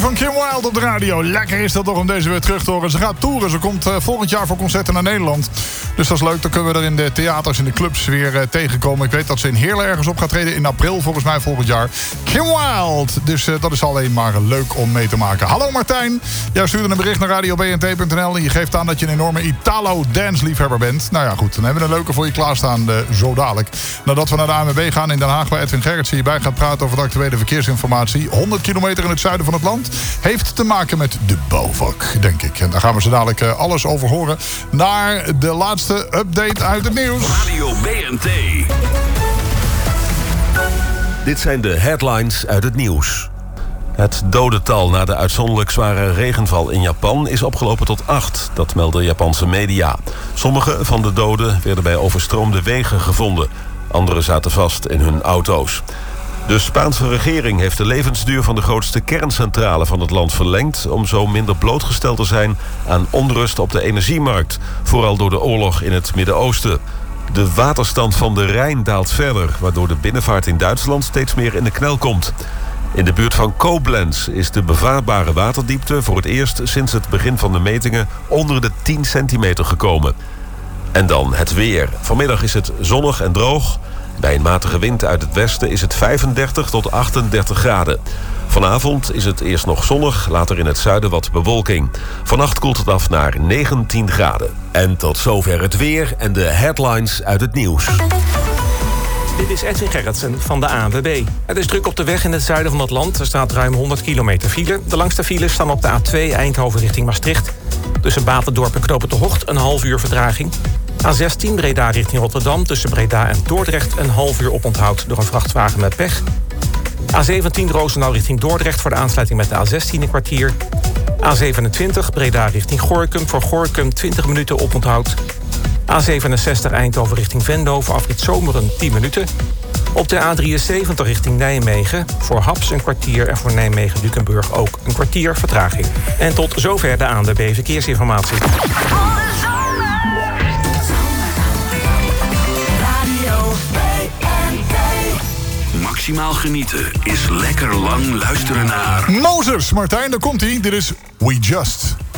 van Kim Wilde op de radio. Lekker is dat toch om deze weer terug te horen. Ze gaat toeren. Ze komt volgend jaar voor concerten naar Nederland. Dus dat is leuk. Dan kunnen we er in de theaters en de clubs weer tegenkomen. Ik weet dat ze in Heerlen ergens op gaat treden. In april volgens mij volgend jaar. Kim Wilde. Dus dat is alleen maar leuk om mee te maken. Hallo Martijn. Jij stuurde een bericht naar radiobnt.nl. En je geeft aan dat je een enorme Italo-dance-liefhebber bent. Nou ja, goed. Dan hebben we een leuke voor je klaarstaan zo dadelijk. Nadat we naar de ANWB gaan in Den Haag, waar Edwin Gerritsen hierbij gaat praten over de actuele verkeersinformatie. 100 kilometer in het zuiden van het land heeft te maken met de bouwvak, denk ik. En daar gaan we zo dadelijk alles over horen. Naar de laatste update uit het nieuws. Radio BNT. Dit zijn de headlines uit het nieuws. Het dodental na de uitzonderlijk zware regenval in Japan is opgelopen tot 8. Dat melden Japanse media. Sommige van de doden werden bij overstroomde wegen gevonden. Anderen zaten vast in hun auto's. De Spaanse regering heeft de levensduur van de grootste kerncentrale van het land verlengd om zo minder blootgesteld te zijn aan onrust op de energiemarkt. Vooral door de oorlog in het Midden-Oosten. De waterstand van de Rijn daalt verder, waardoor de binnenvaart in Duitsland steeds meer in de knel komt. In de buurt van Koblenz is de bevaarbare waterdiepte voor het eerst sinds het begin van de metingen onder de 10 centimeter gekomen. En dan het weer. Vanmiddag is het zonnig en droog. Bij een matige wind uit het westen is het 35 tot 38 graden. Vanavond is het eerst nog zonnig, later in het zuiden wat bewolking. Vannacht koelt het af naar 19 graden. En tot zover het weer en de headlines uit het nieuws. Dit is Edwin Gerritsen van de ANWB. Het is druk op de weg in het zuiden van het land. Er staat ruim 100 kilometer file. De langste files staan op de A2 Eindhoven richting Maastricht. Tussen Batendorp en Knopen de Hocht een half uur vertraging. A16 Breda richting Rotterdam. Tussen Breda en Dordrecht een half uur oponthoud door een vrachtwagen met pech. A17 Roosendaal richting Dordrecht voor de aansluiting met de A16 een kwartier. A27 Breda richting Gorinchem voor Gorinchem 20 minuten oponthoud. A67 Eindhoven richting Venlo voor afrit Zomeren 10 minuten. Op de A73 richting Nijmegen voor Haps een kwartier en voor Nijmegen-Dukenburg ook een kwartier vertraging. En tot zover de ANWB Verkeersinformatie. Maximaal genieten is lekker lang luisteren naar Mozes, Martijn, daar komt hij. Dit is We Just.